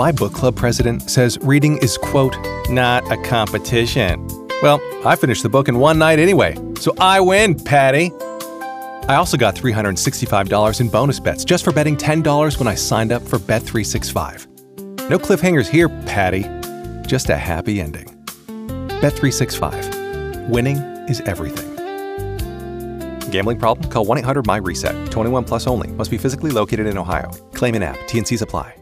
My book club president says reading is, quote, not a competition. Well, I finished the book in one night anyway, so I win, Patty. I also got $365 in bonus bets just for betting $10 when I signed up for Bet365. No cliffhangers here, Patty. Just a happy ending. Bet365. Winning is everything. Gambling problem? Call 1-800-MY-RESET. 21 plus only. Must be physically located in Ohio. Claim in app. T&Cs apply.